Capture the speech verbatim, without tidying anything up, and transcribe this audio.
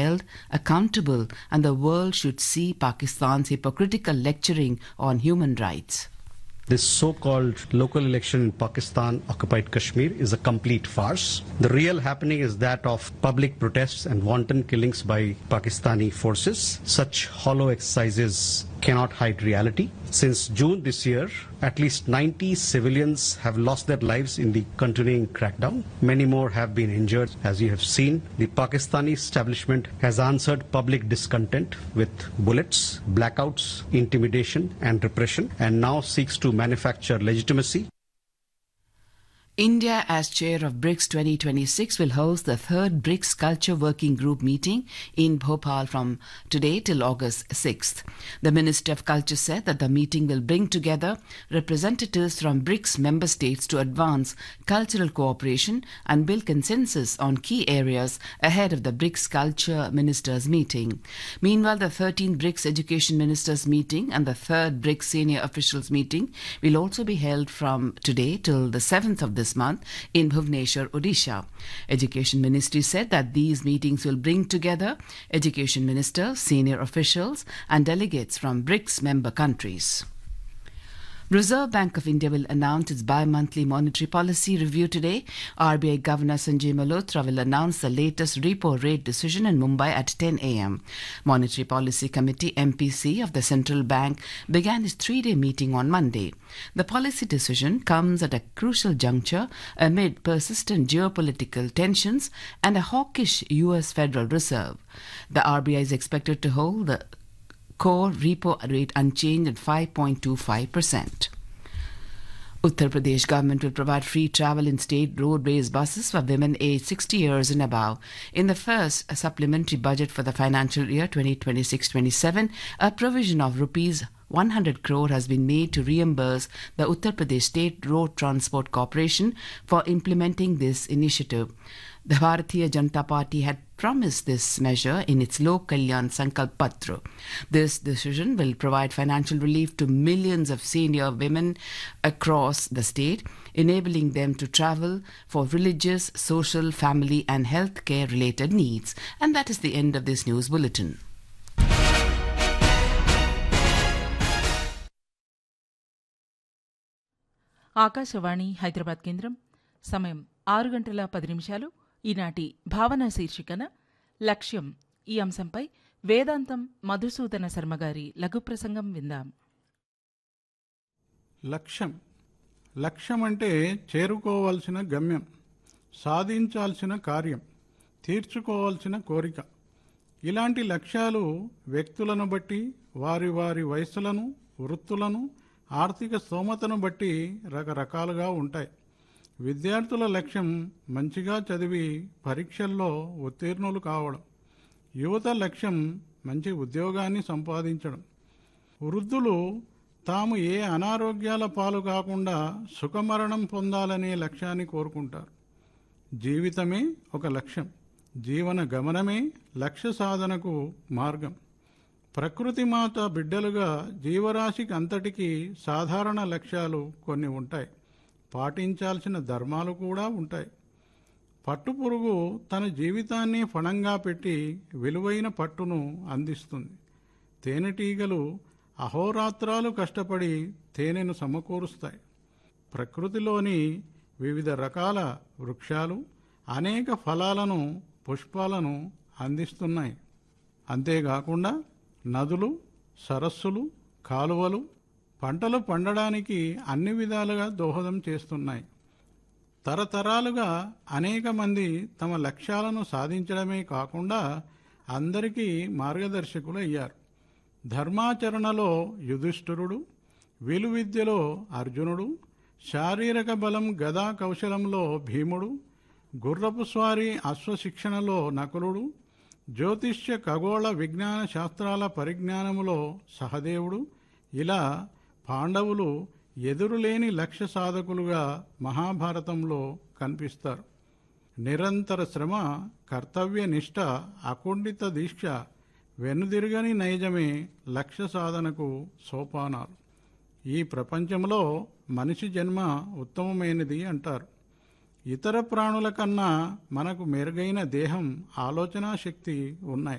held accountable, and the world should see Pakistan's hypocritical lecturing on human rights. This so-called local election in Pakistan occupied Kashmir is a complete farce. The real happening is that of public protests and wanton killings by Pakistani forces. Such hollow exercises cannot hide reality. Since June this year, at least ninety civilians have lost their lives in the continuing crackdown. Many more have been injured. As you have seen, the Pakistani establishment has answered public discontent with bullets, blackouts, intimidation and repression, and now seeks to manufacture legitimacy. India, as chair of BRICS twenty twenty-six, will host the third BRICS Culture Working Group meeting in Bhopal from today till August sixth. The Minister of Culture said that the meeting will bring together representatives from BRICS member states to advance cultural cooperation and build consensus on key areas ahead of the BRICS Culture Ministers meeting. Meanwhile, the thirteenth BRICS Education Ministers meeting and the third BRICS Senior Officials meeting will also be held from today till the seventh of this month in Bhubaneswar, Odisha. Education Ministry said that these meetings will bring together education ministers, senior officials and delegates from BRICS member countries. Reserve Bank of India will announce its bi-monthly monetary policy review today. R B I Governor Sanjay Malhotra will announce the latest repo rate decision in Mumbai at ten a m Monetary Policy Committee M P C of the Central Bank began its three-day meeting on Monday. The policy decision comes at a crucial juncture amid persistent geopolitical tensions and a hawkish U S Federal Reserve. The R B I is expected to hold the core repo rate unchanged at five point two five percent. Uttar Pradesh government will provide free travel in state road-based buses for women aged sixty years and above. In the first supplementary budget for the financial year twenty twenty-six twenty-seven, a provision of rupees one hundred crore has been made to reimburse the Uttar Pradesh State Road Transport Corporation for implementing this initiative. The Bharatiya Janata Party had promised this measure in its Lok Kalyan Sankalp Patra. This decision will provide financial relief to millions of senior women across the state, enabling them to travel for religious, social, family and health care related needs. And that is the end of this news bulletin. Akashvani Hyderabad కేంద్రం సమయం ఆరు గంటల పది నిమిషాలు. ఈనాటి భావన శీర్షికన లక్ష్యం ఈ అంశంపై వేదాంతం మధుసూదన శర్మగారి లఘు ప్రసంగం విందాం. లక్ష్యం లక్ష్యం అంటే చేరుకోవాల్సిన గమ్యం, సాధించాల్సిన కార్యం, తీర్చుకోవాల్సిన కోరిక. ఇలాంటి లక్ష్యాలు వ్యక్తులను బట్టి, వారి వారి వయస్సులను, వృత్తులను, ఆర్థిక స్తోమతను బట్టి రకరకాలుగా ఉంటాయి. విద్యార్థుల లక్ష్యం మంచిగా చదివి పరీక్షల్లో ఉత్తీర్ణులు కావడం. యువత లక్ష్యం మంచి ఉద్యోగాన్ని సంపాదించడం. వృద్ధులు తాము ఏ అనారోగ్యాల పాలు కాకుండా సుఖమరణం పొందాలనే లక్ష్యాన్ని కోరుకుంటారు. జీవితమే ఒక లక్ష్యం, జీవన గమనమే లక్ష్య సాధనకు మార్గం. ప్రకృతి మాత బిడ్డలుగా జీవరాశికి అంతటికీ సాధారణ లక్ష్యాలు కొన్ని ఉంటాయి. పాటించాల్సిన ధర్మాలు కూడా ఉంటాయి. పట్టుపురుగు తన జీవితాన్ని ఫణంగా పెట్టి విలువైన పట్టును అందిస్తుంది. తేనెటీగలు అహోరాత్రాలు కష్టపడి తేనెను సమకూరుస్తాయి. ప్రకృతిలోని వివిధ రకాల వృక్షాలు అనేక ఫలాలను, పుష్పాలను అందిస్తున్నాయి. అంతేకాకుండా నదులు, సరస్సులు, కాలువలు పంటలు పండడానికి అన్ని విధాలుగా దోహదం చేస్తున్నాయి. తరతరాలుగా అనేక మంది తమ లక్ష్యాలను సాధించడమే కాకుండా అందరికీ మార్గదర్శకులు అయ్యారు. ధర్మాచరణలో యుధిష్ఠిరుడు, విలువిద్యలో అర్జునుడు, శారీరక బలం గదా కౌశలంలో భీముడు, గుర్రపు స్వారీ అశ్వశిక్షణలో నకులుడు, జ్యోతిష్య ఖగోళ విజ్ఞాన శాస్త్రాల పరిజ్ఞానములో సహదేవుడు, ఇలా పాండవులు ఎదురులేని లక్ష్య సాధకులుగా మహాభారతంలో కనిపిస్తారు. నిరంతర శ్రమ, కర్తవ్య నిష్ఠ, అకుంఠిత దీక్ష, వెనుదిరగని నైజమే లక్ష్య సాధనకు సోపానాలు. ఈ ప్రపంచంలో మనిషి జన్మ ఉత్తమమైనది అంటారు. ఇతర ప్రాణుల కన్నా మనకు మెరుగైన దేహం, ఆలోచనా శక్తి ఉన్నాయి.